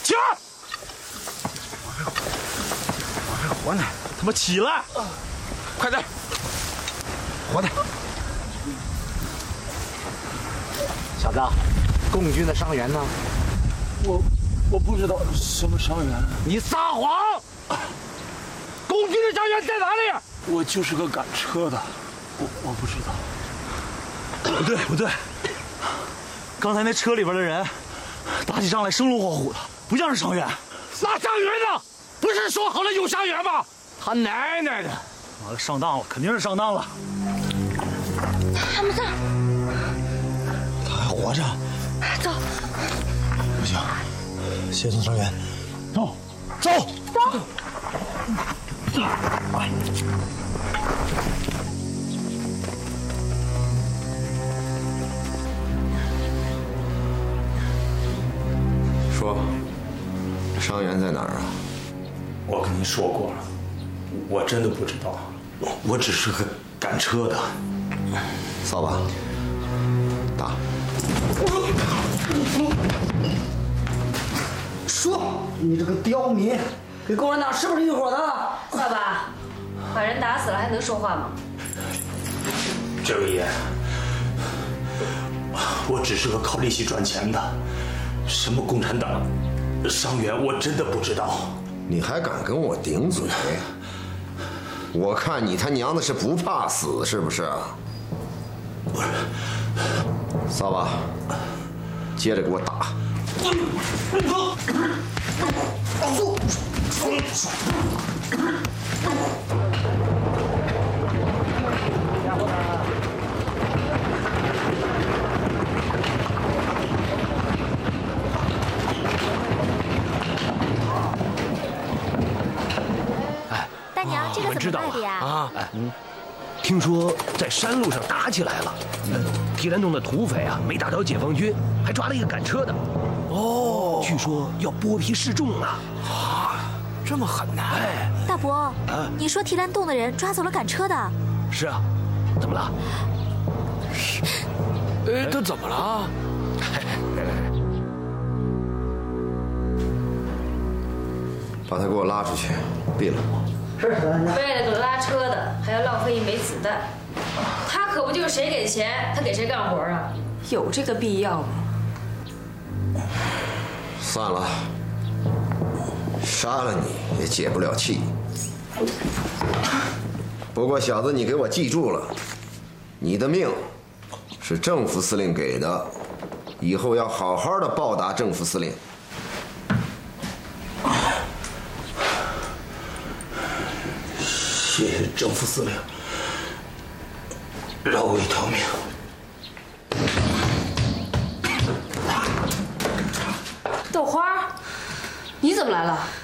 起来！我还活呢，他妈起来！快点，活的。 小子，共军的伤员呢？ 我不知道什么伤员。 你撒谎！共军的伤员在哪里？ 我就是个赶车的，我不知道。 不对，刚才那车里边的人打起仗来生龙活虎的，不像是伤员。那伤员呢？不是说好了有伤员吗？他奶奶的！完了，上当了，肯定是上当了。 他们在， 他还活着。 走。 不行，协同伤员，走。 说，伤员在哪儿啊？ 我跟您说过了，我真的不知道，我只是个赶车的。 扫把，打。 说你这个刁民，跟共产党是不是一伙的？ 扫把，把人打死了还能说话吗？ 这位爷，我只是个靠利息赚钱的，什么共产党伤员我真的不知道。 你还敢跟我顶嘴？我看你他娘的是不怕死是不是？ 不是。 扫把，接着给我打。 大娘，这个怎么卖的呀？ 啊，听说在山路上打起来了，提篮洞的土匪啊没打倒解放军，还抓了一个赶车的。哦，据说要剥皮示众呢。 啊，这么狠呐！ 哎， 大伯，你说提篮洞的人抓走了赶车的？ 是啊，怎么了？ 他怎么了？ 把他给我拉出去，毙了。 为了个拉车的，还要浪费一枚子弹，他可不就是谁给钱，他给谁干活啊？有这个必要吗？ 算了，杀了你也解不了气。不过小子，你给我记住了，你的命是政府司令给的，以后要好好的报答政府司令。 谢谢政府司令，饶我一条命。 豆花，你怎么来了？